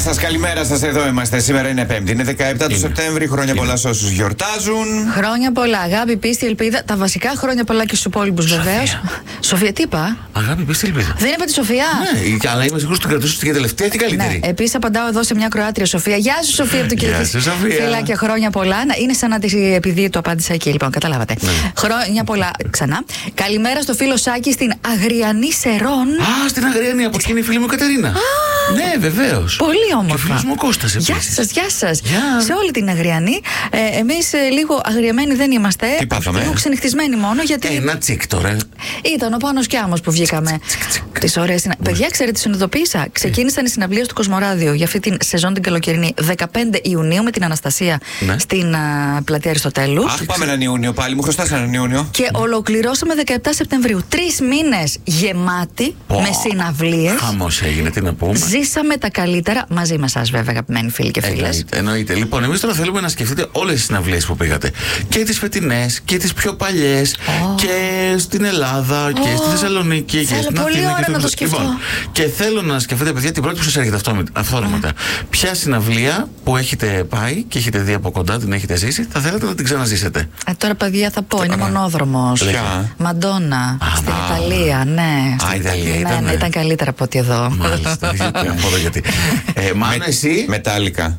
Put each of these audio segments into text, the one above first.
Σας καλημέρα σας, εδώ είμαστε. Σήμερα είναι Πέμπτη, είναι 17 του Σεπτέμβρη. Χρόνια πολλά σε όσους γιορτάζουν. Χρόνια πολλά, αγάπη, πίστη, ελπίδα. Τα βασικά χρόνια πολλά και στους υπόλοιπους βεβαίως. Σοφία, τι είπα? Αγάπη, πίστη, ελπίδα. Δεν είπα τη Σοφία. Ναι, αλλά είμαι σίγουρος ότι την κρατούσες και τελευταία την καλύτερη. Ναι, επίσης απαντάω εδώ σε μια Κροάτρια, Σοφία. Γεια σου, Σοφία, από το Κυριακή. Γεια σου, Σοφία. Φιλάκια, χρόνια πολλά. Είναι σαν να επειδή το απάντησα εκεί, λοιπόν, καταλάβατε. Ναι. Χρόνια πολλά ξανά. Καλημέρα στο φίλο Σάκη στην Αγριανή Σερών. Α, στην Αγριανή, από εκεί είναι η φίλη μου Κατερίνα. Ναι, βεβαίως. Πολύ όμορφα. Και ο φίλος μου Κώστας επίσης. Γεια σας. Σε όλη την Αγριανή. Εμείς λίγο αγριεμένοι δεν είμαστε. Τι πάθαμε? Λίγο ξενυχτισμένοι μόνο γιατί. Ένα τσικ τώρα. Ήταν ο Πάνος Κιάμος που βγήκαμε. Τις ωραίες. Παιδιά, ξέρετε, συνειδητοποίησα. Ξεκίνησαν οι συναυλίες του Κοσμοράδιο για αυτή την σεζόν την καλοκαιρινή 15 Ιουνίου με την Αναστασία στην πλατεία Αριστοτέλου. Αχ, πάμε έναν Ιούνιο πάλι. Μου χρωστάς έναν Ιούνιο. Και ολοκληρώσαμε 17 Σεπτεμβρίου. 3 μήνες γεμάτοι με συναυλίες. Χαμός έγινε, τι να πούμε. Ζήσαμε τα καλύτερα μαζί με εσάς, βέβαια, αγαπημένοι φίλοι και φίλες. Εννοείται. Λοιπόν, εμείς τώρα θέλουμε να σκεφτείτε όλες τις συναυλίες που πήγατε. Και τις φετινές και τις πιο παλιές. Και στην Ελλάδα και στη Θεσσαλονίκη και στην πολύ Αθήνα. ώρα Και να το σκεφτώ. Λοιπόν, και θέλω να σκεφτείτε, παιδιά, την πρώτη που σας έρχεται αυθόρμητα. Ποια συναυλία που έχετε πάει και έχετε δει από κοντά, την έχετε ζήσει, θα θέλετε να την ξαναζήσετε? Τώρα, παιδιά, θα πω, είναι μονόδρομος. Μαντόνα. Στην Ιταλία, ναι. Α, Ιταλία ήταν. Ναι, ήταν καλύτερα από ότι εδώ. Μάλιστα. Γιατί. Μάνα, εσύ. Μετάλλικα.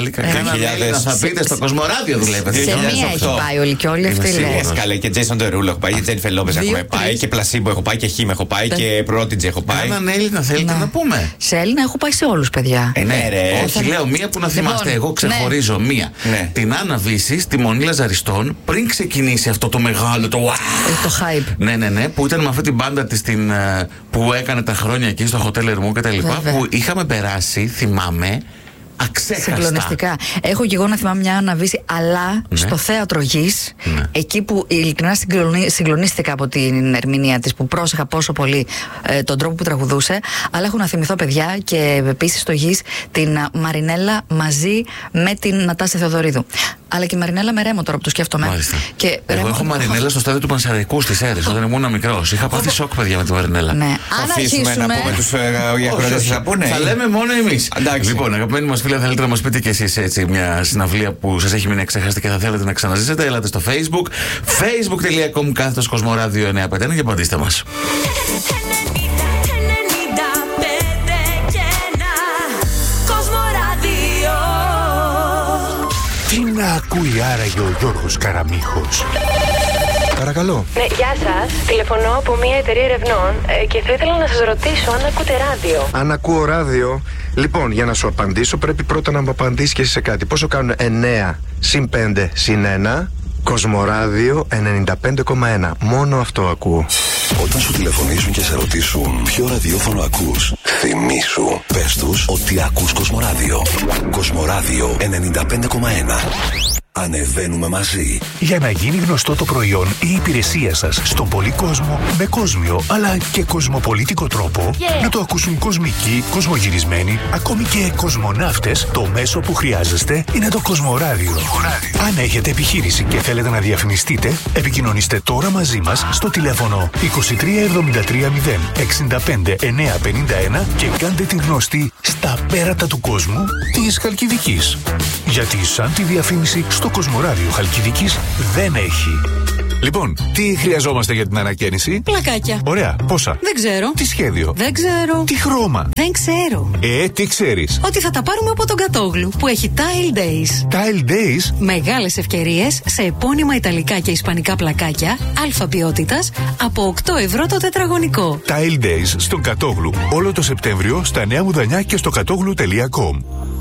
Θα πείτε στο Κοσμοράδιο, δουλεύετε. Σε μία έχει πάει όλοι και όλοι αυτοί. Καλέ, και Jason Derulo έχω πάει, και Jennifer Lopez έχουμε πάει, και Placebo έχω πάει, και Him έχω πάει, και Prodigy έχω πάει. Έναν Έλληνα θέλετε να πούμε? Σε Έλληνα έχω πάει σε όλους, παιδιά. Ναι, ρε. Όχι, λέω μία που να θυμάστε. Εγώ ξεχωρίζω μία. Την Άννα Βύση, τη Μονή Λαζαριστών, πριν ξεκινήσει αυτό το μεγάλο, το hype. Ναι, που ήταν με αυτή την μπάντα της που έκανε τα χρόνια εκεί στο Hotel Ερμού και τα λοιπά. Που είχαμε περάσει, θυμάμαι, αξέχαστα. Συγκλονιστικά. Έχω και εγώ να θυμάμαι μια αναβίση, αλλά στο Θέατρο Γης, εκεί που ειλικρινά συγκλονίστηκα από την ερμηνεία της, που πρόσεχα πόσο πολύ τον τρόπο που τραγουδούσε. Αλλά έχω να θυμηθώ, παιδιά, και επίσης στο Γης την Μαρινέλα μαζί με την Νατάσια Θεοδωρίδου. Αλλά και η Μαρινέλα με Ρέμο, τώρα που το σκέφτομαι. Και εγώ έχω Μαρινέλα στο στάδιο του Πανσεραϊκού στις Έρες, όταν ήμουν μικρός. Είχα πάθει σοκ, παιδιά, με τη Μαρινέλα. Ναι. Θα αφήσουμε να πούμε τους ακροατές τι θα πούνε. Θα λέμε μόνο εμείς. Λοιπόν, αγαπημένοι μας φίλοι, θέλετε να μας πείτε κι εσείς έτσι μια συναυλία που σας έχει μείνει εξεχάστη και θα θέλετε να ξαναζήσετε, έλατε στο Facebook. facebook.com/Κοσμοράδιο 951 και απαντήστε μας. Τι να ακούει άραγε ο Γιώργος Καραμίχος? Παρακαλώ. Ναι, γεια σας. Τηλεφωνώ από μια εταιρεία ερευνών και θα ήθελα να σας ρωτήσω αν ακούτε ράδιο. Αν ακούω ράδιο, λοιπόν, για να σου απαντήσω πρέπει πρώτα να μου απαντήσεις και εσύ σε κάτι. Πόσο κάνουν 9 συν 5 συν 1? Κοσμοράδιο 95,1. Μόνο αυτό ακούω. Όταν σου τηλεφωνήσουν και σε ρωτήσουν ποιο ραδιόφωνο ακούς, θυμήσου, πες τους ότι ακούς Κοσμοράδιο. Κοσμοράδιο 95,1. Ανεβαίνουμε μαζί. Για να γίνει γνωστό το προϊόν ή η υπηρεσία σας στον πολύ κόσμο, με κόσμιο αλλά και κοσμοπολίτικο τρόπο, να το ακούσουν κοσμικοί, κοσμογυρισμένοι, ακόμη και κοσμοναύτες, το μέσο που χρειάζεστε είναι το Κοσμοράδιο. Αν έχετε επιχείρηση και θέλετε να διαφημιστείτε, επικοινωνήστε τώρα μαζί μας στο τηλέφωνο 2373 065 951 και κάντε τη γνωστή στα πέρατα του κόσμου της Χαλκιδικής. Γιατί σαν τη διαφήμιση στο Κοσμοράδιο Χαλκιδικής δεν έχει. Λοιπόν, τι χρειαζόμαστε για την ανακαίνιση? Πλακάκια. Ωραία, πόσα? Δεν ξέρω. Τι σχέδιο? Δεν ξέρω. Τι χρώμα? Δεν ξέρω. Τι ξέρεις? Ότι θα τα πάρουμε από τον Κατόγλου που έχει Tile Days. Tile Days? Μεγάλες ευκαιρίες σε επώνυμα ιταλικά και ισπανικά πλακάκια αλφα ποιότητας από 8 ευρώ το τετραγωνικό. Tile Days στον Κατόγλου όλο το Σεπτέμβριο στα Νέα Μουδανιά και στο κατόγλου.com.